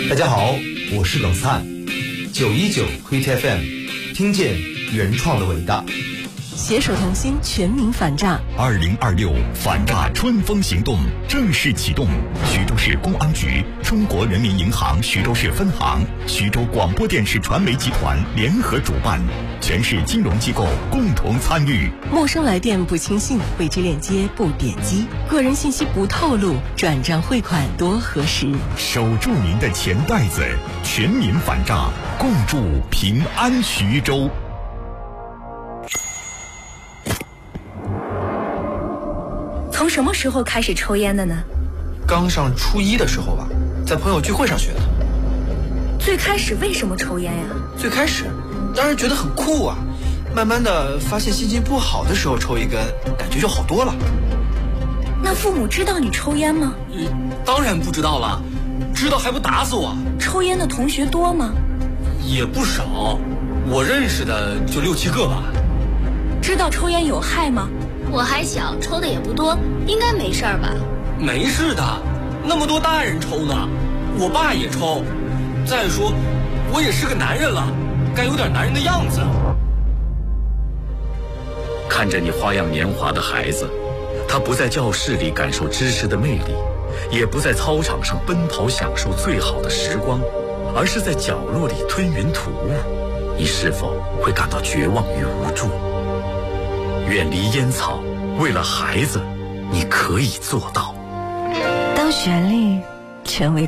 大家好，我是冷灿，919 Hit FM， 听见原创的伟大。 携手同心，全民反诈。 2026反诈春风行动正式启动，徐州市公安局、中国人民银行徐州市分行、徐州广播电视传媒集团联合主办，全市金融机构共同参与。 陌生来电不轻信，未知链接不点击，个人信息不透露，转账汇款多核实。 守住您的钱袋子，全民反诈，共筑平安徐州。 从什么时候开始抽烟的呢？ 刚上初一的时候吧，在朋友聚会上学的。 最开始为什么抽烟呀？ 最开始当然觉得很酷啊，慢慢的发现心情不好的时候抽一根，感觉就好多了。 那父母知道你抽烟吗？ 当然不知道了，知道还不打死我。 抽烟的同学多吗？ 也不少，我认识的就6、7个吧。 知道抽烟有害吗？ 我还小，抽的也不多，应该没事儿吧？ 没事的，那么多大人抽呢，我爸也抽。再说，我也是个男人了，该有点男人的样子。 看着你花样年华的孩子，他不在教室里感受知识的魅力，也不在操场上奔跑享受最好的时光，而是在角落里吞云吐雾，你是否会感到绝望与无助？远离烟草，为了孩子，你可以做到。 当旋律成为